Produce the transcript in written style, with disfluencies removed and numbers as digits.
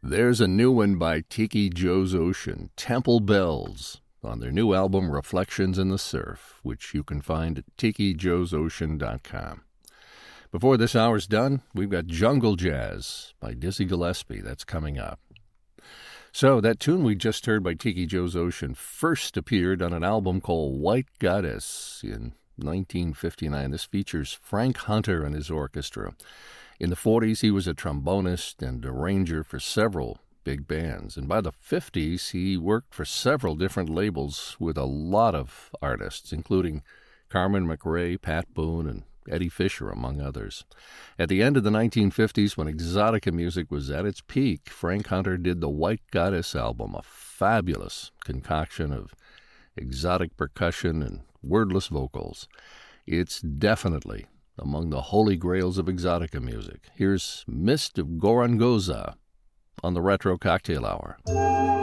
There's a new one by Tiki Joe's Ocean, Temple Bells, on their new album Reflections in the Surf, which you can find at tikijoesocean.com. Before this hour's done, we've got Jungle Jazz by Dizzy Gillespie. That's coming up. So that tune we just heard by Tiki Joe's Ocean first appeared on an album called White Goddess in 1959. This features Frank Hunter and his orchestra. In the 40s, he was a trombonist and arranger for several big bands. And by the 50s, he worked for several different labels with a lot of artists, including Carmen McRae, Pat Boone, and Eddie Fisher, among others. At the end of the 1950s, when exotica music was at its peak, Frank Hunter did the White Goddess album, a fabulous concoction of exotic percussion and wordless vocals. It's definitely among the holy grails of exotica music. Here's Mist of Gorongosa on the Retro Cocktail Hour.